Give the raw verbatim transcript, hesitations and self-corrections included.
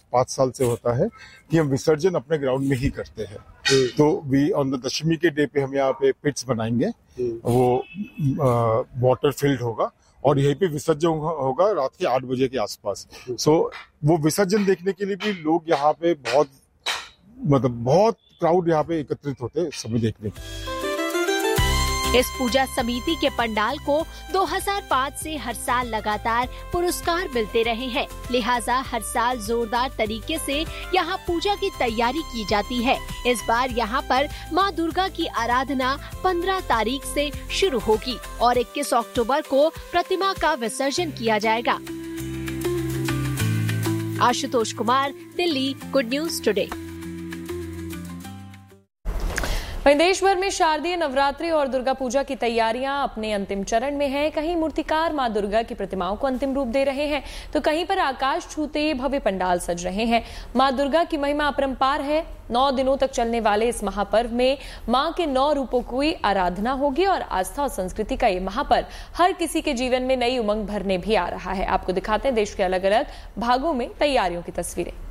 पाँच साल से होता है कि हम विसर्जन अपने ग्राउंड में ही करते हैं। तो वी ऑन द दशमी के डे पे हम यहाँ पे पिट्स बनाएंगे, वो वाटर फिल्ड होगा और यहीं पे विसर्जन होगा रात के आठ बजे के आसपास। सो वो विसर्जन देखने के लिए भी लोग यहाँ पे बहुत मतलब बहुत क्राउड यहाँ पे एकत्रित होते हैं समय देखने के। इस पूजा समिति के पंडाल को दो हज़ार पाँच से हर साल लगातार पुरस्कार मिलते रहे हैं, लिहाजा हर साल जोरदार तरीके से यहाँ पूजा की तैयारी की जाती है। इस बार यहाँ पर माँ दुर्गा की आराधना पंद्रह तारीख से शुरू होगी और इक्कीस अक्टूबर को प्रतिमा का विसर्जन किया जाएगा। Ashutosh Kumar, Delhi, good news today. वहीं देश भर में शारदीय नवरात्रि और दुर्गा पूजा की तैयारियां अपने अंतिम चरण में हैं। कहीं मूर्तिकार मां दुर्गा की प्रतिमाओं को अंतिम रूप दे रहे हैं, तो कहीं पर आकाश छूते भव्य पंडाल सज रहे हैं। मां दुर्गा की महिमा अपरंपार है। नौ दिनों तक चलने वाले इस महापर्व में मां के नौ रूपों की आराधना होगी और आस्था और संस्कृति का ये महापर्व हर किसी के जीवन में नई उमंग भरने भी आ रहा है। आपको दिखाते हैं देश के अलग अलग भागों में तैयारियों की तस्वीरें।